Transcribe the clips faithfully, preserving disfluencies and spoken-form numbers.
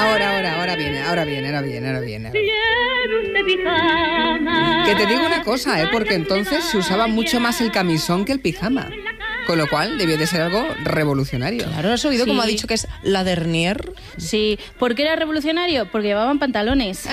Ahora, ahora, ahora viene, ahora viene, ahora viene, ahora viene. Que te digo una cosa, ¿eh? Porque entonces se usaba mucho más el camisón que el pijama. Con lo cual debió de ser algo revolucionario. Claro, has oído Sí. como ha dicho que es la dernier. Sí, ¿por qué era revolucionario? Porque llevaban pantalones.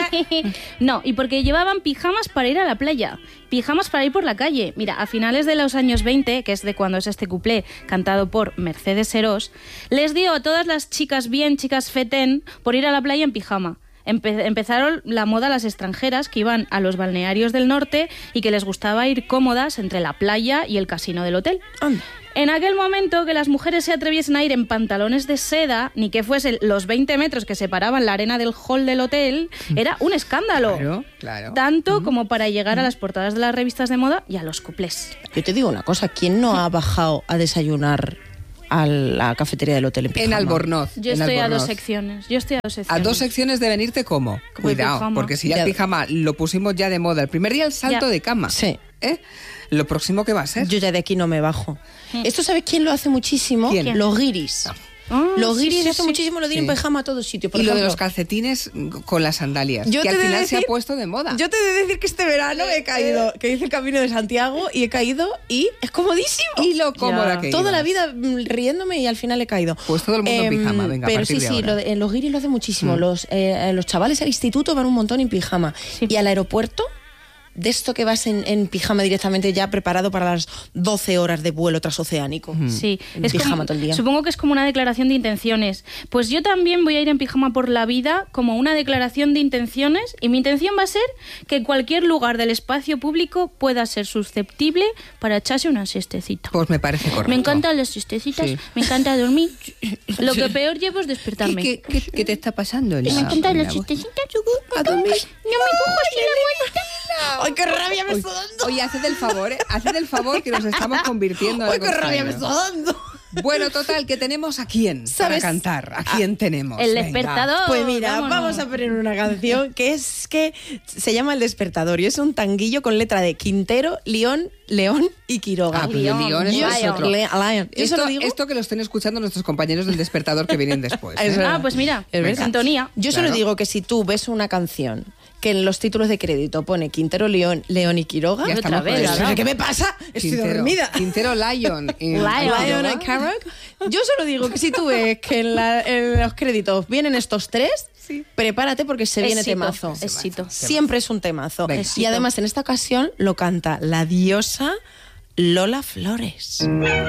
No, y porque llevaban pijamas para ir a la playa, pijamas para ir por la calle. Mira, a finales de los años veinte, que es de cuando es este cuplé, cantado por Mercedes Serós, les dio a todas las chicas bien, chicas fetén, por ir a la playa en pijama. Empe- empezaron la moda las extranjeras que iban a los balnearios del norte y que les gustaba ir cómodas entre la playa y el casino del hotel. Anda. En aquel momento que las mujeres se atreviesen a ir en pantalones de seda, ni que fuesen los veinte metros que separaban la arena del hall del hotel, era un escándalo. Claro, claro. Tanto como para llegar a las portadas de las revistas de moda y a los cuplés. Yo te digo una cosa, ¿quién no ha bajado a desayunar a la cafetería del hotel en pijama? En Albornoz. Yo en estoy a Albornoz. dos secciones. Yo estoy a dos secciones. A dos secciones de venirte, ¿cómo? Como el Cuidado, pijama. porque si ya el Ya. pijama lo pusimos ya de moda. El primer día el salto Ya. de cama. Sí. ¿Eh? Lo próximo que va a ser. Yo ya de aquí no me bajo. ¿Esto sabes quién lo hace muchísimo? ¿Quién? Los guiris. Ah, Los sí, guiris sí, hacen sí. muchísimo lo de ir en Sí. pijama a todos sitios. Por Y lo de ejemplo, los calcetines con las sandalias, Yo que te al he de final se ha decir- puesto de moda. Yo te he de decir que este verano he caído, que hice el Camino de Santiago y he caído y es comodísimo. Y lo cómoda Ya. que Toda la ibas. vida mm, riéndome y al final he caído. Pues todo el mundo en Em, pijama, venga, a Pero partir sí, de sí, ahora. lo de- en los guiris lo hacen muchísimo. Los, eh, los chavales al instituto van un montón en pijama. Sí. Y al aeropuerto, de esto que vas en, en pijama directamente ya preparado para las doce horas de vuelo transoceánico. Sí, En es pijama como- todo el día. supongo que es como una declaración de intenciones. Pues yo también voy a ir en pijama por la vida como una declaración de intenciones y mi intención va a ser que cualquier lugar del espacio público pueda ser susceptible para echarse una siestecita. Pues me parece correcto. Me encantan las siestecitas, Sí. me encanta dormir. Lo que peor llevo es despertarme. ¿Qué, qué, qué- qué te está pasando? Me encantan las siestecitas. A dormir. No me cojo así la manita. ¡Ay, qué rabia me está dando! Oye, haced el favor, ¿eh? Haced el favor que nos estamos convirtiendo en ¡Ay, algo qué rabia me extraño. está dando! Bueno, total, que tenemos a quién ¿Sabes? para cantar. ¿A quién tenemos? El Venga. despertador. Pues mira, vámonos. vamos a poner una canción que es que se llama El Despertador y es un tanguillo con letra de Quintero, León, León y Quiroga. Ah, pero el León es Yo ese soy otro. Le- Lion. Yo Esto, solo digo... esto que lo estén escuchando nuestros compañeros del despertador que vienen después. Es ¿eh? verdad. Ah, pues mira, Es verdad. sintonía. Yo Claro. solo digo que si tú ves una canción que en los títulos de crédito pone Quintero, León, León y Quiroga, Ya estamos Otra vez, con pero eso. ¿verdad? ¿qué me pasa? Estoy Quintero, dormida. Quintero, Lion. y- Lion. Lion Quiroga. and Carrock. Yo solo digo que si tú ves que en, la- en los créditos vienen estos tres, prepárate porque se viene Éxito, temazo. éxito. Siempre es un temazo. Venga. Y además en esta ocasión lo canta la diosa Lola Flores.